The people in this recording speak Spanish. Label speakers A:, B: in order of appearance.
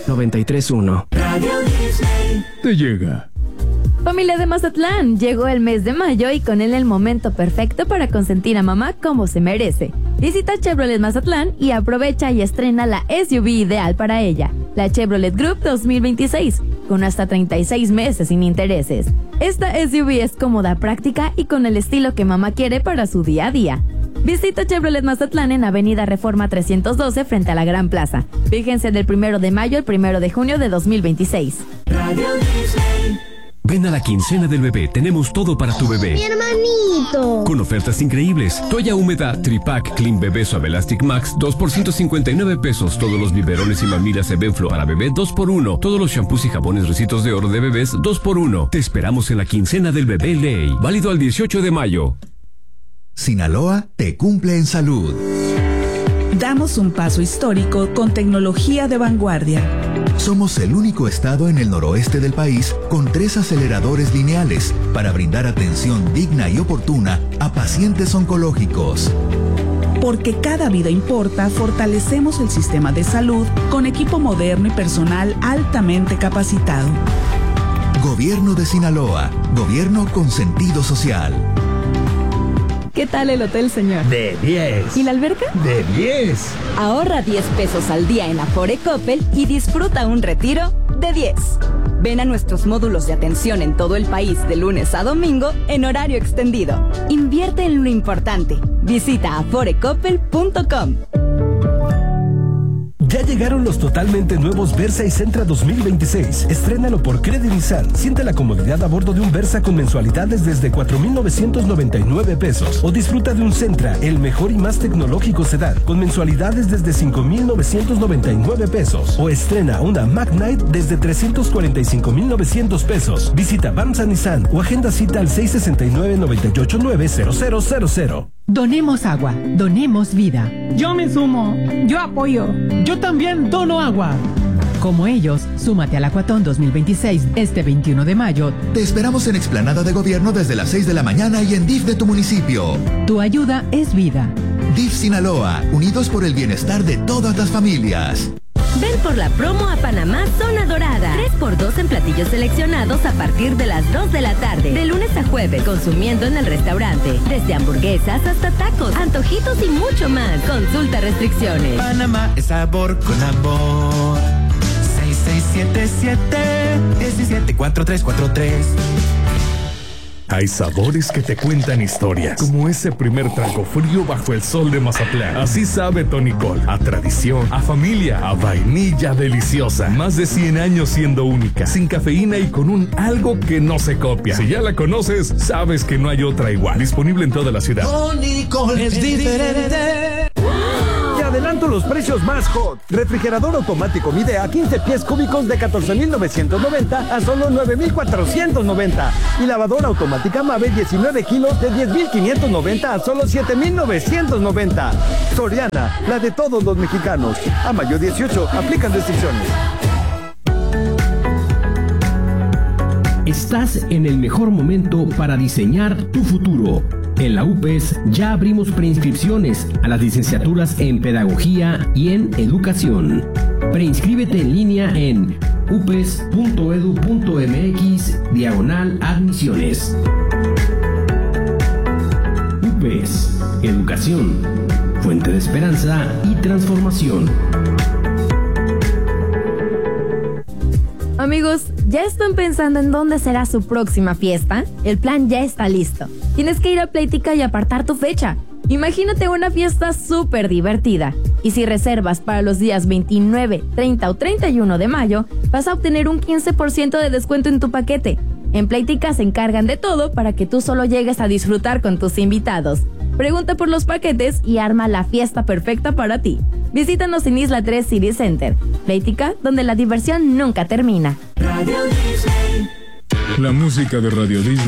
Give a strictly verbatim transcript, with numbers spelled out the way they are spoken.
A: noventa y tres punto uno. Radio Disney.
B: Te llega.
C: Familia de Mazatlán, llegó el mes de mayo y con él el momento perfecto para consentir a mamá como se merece. Visita Chevrolet Mazatlán y aprovecha y estrena la S U V ideal para ella, la Chevrolet Group dos mil veintiséis, con hasta treinta y seis meses sin intereses. Esta S U V es cómoda, práctica y con el estilo que mamá quiere para su día a día. Visita Chevrolet Mazatlán en Avenida Reforma trescientos doce frente a la Gran Plaza. Fíjense del primero de mayo al primero de junio de dos mil veintiséis. Radio
D: Disney. Ven a la quincena del bebé, tenemos todo para tu bebé.
E: ¡Mi hermanito!
D: Con ofertas increíbles. Toalla húmeda Tripack Clean Bebé Suave Elastic Max, dos por ciento cincuenta y nueve pesos. Todos los biberones y mamilas Evenflo para bebé, dos por uno. Todos los shampoos y jabones Recitos de Oro de bebés, dos por uno. Te esperamos en la quincena del bebé Ley. Válido al dieciocho de mayo.
F: Sinaloa te cumple en salud.
G: Damos un paso histórico con tecnología de vanguardia.
F: Somos el único estado en el noroeste del país con tres aceleradores lineales para brindar atención digna y oportuna a pacientes oncológicos.
G: Porque cada vida importa, fortalecemos el sistema de salud con equipo moderno y personal altamente capacitado.
F: Gobierno de Sinaloa, gobierno con sentido social.
C: ¿Qué tal el hotel, señor?
H: De diez.
C: ¿Y la alberca?
H: De diez.
I: Ahorra diez pesos al día en Afore Coppel y disfruta un retiro de diez. Ven a nuestros módulos de atención en todo el país de lunes a domingo en horario extendido. Invierte en lo importante. Visita afore coppel punto com.
J: Ya llegaron los totalmente nuevos Versa y Sentra dos mil veintiséis. Estrénalo por Credit Nissan. Siente la comodidad a bordo de un Versa con mensualidades desde cuatro mil novecientos noventa y nueve pesos. O disfruta de un Sentra, el mejor y más tecnológico sedán, con mensualidades desde cinco mil novecientos noventa y nueve pesos. O estrena una Mac Knight desde trescientos cuarenta y cinco mil novecientos pesos. Visita Banza Nissan o agenda cita al seis sesenta y nueve, noventa y ocho nueve, cero cero cero cero.
K: Donemos agua, donemos vida.
L: Yo me sumo, yo apoyo.
K: Yo también dono agua. Como ellos, súmate al Aquatón dos mil veintiséis este veintiuno de mayo.
F: Te esperamos en Explanada de Gobierno desde las seis de la mañana y en D I F de tu municipio.
K: Tu ayuda es vida.
F: D I F Sinaloa, unidos por el bienestar de todas las familias.
M: Ven por la promo a Panamá Zona Dorada. tres por dos en platillos seleccionados a partir de las dos de la tarde. De lunes a jueves, consumiendo en el restaurante. Desde hamburguesas hasta tacos, antojitos y mucho más. Consulta restricciones.
N: Panamá es sabor con amor. seis seis siete siete, uno siete cuatro tres cuatro tres.
B: Hay sabores que te cuentan historias, como ese primer trago frío bajo el sol de Mazatlán. Así sabe Tonicol, a tradición, a familia, a vainilla deliciosa. Más de cien años siendo única, sin cafeína y con un algo que no se copia. Si ya la conoces, sabes que no hay otra igual. Disponible en toda la ciudad.
N: Tonicol es diferente.
O: Te adelanto los precios más hot. Refrigerador automático Midea quince pies cúbicos de catorce mil novecientos noventa a solo nueve mil cuatrocientos noventa. Y lavadora automática Mave diecinueve kilos de diez mil quinientos noventa a solo siete mil novecientos noventa. Soriana, la de todos los mexicanos. A mayo dieciocho, aplican restricciones.
P: Estás en el mejor momento para diseñar tu futuro. En la U P E S ya abrimos preinscripciones a las licenciaturas en Pedagogía y en Educación. Preinscríbete en línea en upes punto edu punto mx diagonal admisiones. U P E S, Educación, fuente de esperanza y transformación.
C: Amigos, ¿ya están pensando en dónde será su próxima fiesta? El plan ya está listo. Tienes que ir a Playtika y apartar tu fecha. Imagínate una fiesta súper divertida. Y si reservas para los días veintinueve, treinta o treinta y uno de mayo, vas a obtener un quince por ciento de descuento en tu paquete. En Playtika se encargan de todo para que tú solo llegues a disfrutar con tus invitados. Pregunta por los paquetes y arma la fiesta perfecta para ti. Visítanos en Isla tres City Center. Playtika, donde la diversión nunca termina.
B: Radio Disney. La música de Radio Disney